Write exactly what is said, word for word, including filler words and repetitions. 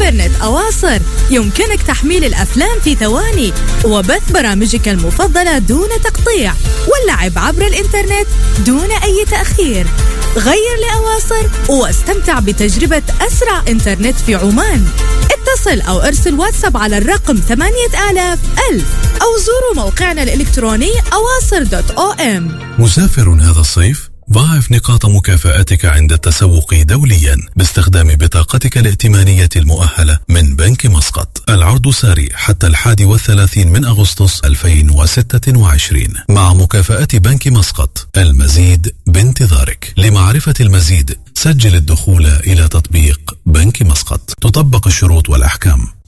إنترنت أواصر يمكنك تحميل الأفلام في ثواني وبث برامجك المفضلة دون تقطيع واللعب عبر الإنترنت دون أي تأخير. غير لأواصر واستمتع بتجربة أسرع إنترنت في عمان. اتصل أو ارسل واتساب على الرقم ثمانية آلاف ألف أو زوروا موقعنا الإلكتروني أواصر دوت أو إم. مسافر هذا الصيف؟ ضاعف نقاط مكافآتك عند التسوق دوليا باستخدام بطاقتك الائتمانية المؤهلة من بنك مسقط. العرض ساري حتى الحادي والثلاثين من أغسطس ألفين وستة وعشرين مع مكافآت بنك مسقط. المزيد بانتظارك. لمعرفة المزيد سجل الدخول إلى تطبيق بنك مسقط. تطبق الشروط والأحكام.